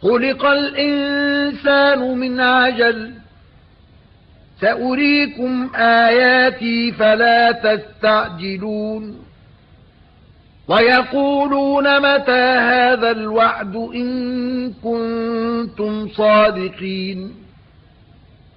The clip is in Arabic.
خُلِقَ الْإِنسَانُ مِنْ عَجَلٍ سَأُرِيكُمْ آيَاتِي فَلَا تَسْتَعْجِلُونَ وَيَقُولُونَ مَتَى هَذَا الْوَعْدُ إِن كُنتُمْ صَادِقِينَ